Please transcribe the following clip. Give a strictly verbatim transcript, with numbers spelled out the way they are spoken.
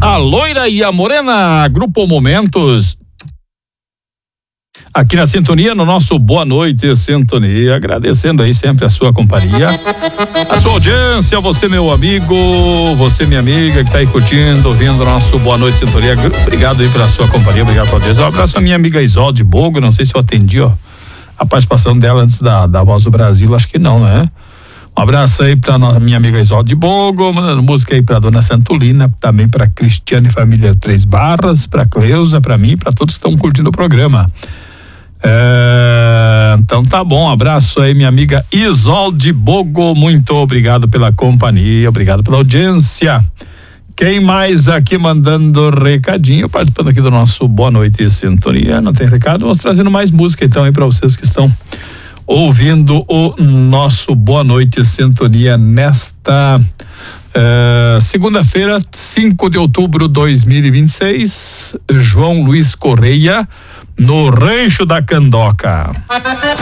A loira e a morena, Grupo Momentos. Aqui na sintonia, no nosso Boa Noite Sintonia, agradecendo aí sempre a sua companhia, a sua audiência, você meu amigo, você minha amiga que tá aí curtindo, ouvindo o nosso Boa Noite Sintonia. Obrigado aí pela sua companhia, obrigado pela audiência. Um abraço à minha amiga Isolde Bogo, não sei se eu atendi, ó, a participação dela antes da, da Voz do Brasil, acho que não, né? Um abraço aí pra nossa, minha amiga Isolde Bogo, mandando música aí pra dona Santolina, também pra Cristiane Família Três Barras, pra Cleusa, pra mim, pra todos que estão curtindo o programa. É, então tá bom, um abraço aí minha amiga Isolde Bogo, muito obrigado pela companhia, obrigado pela audiência. Quem mais aqui mandando recadinho, participando aqui do nosso Boa Noite Sintonia, não tem recado, vamos trazendo mais música então aí pra vocês que estão ouvindo o nosso Boa Noite Sintonia nesta uh, segunda-feira, cinco de outubro de dois mil e vinte e seis, João Luiz Correia, no Rancho da Candoca.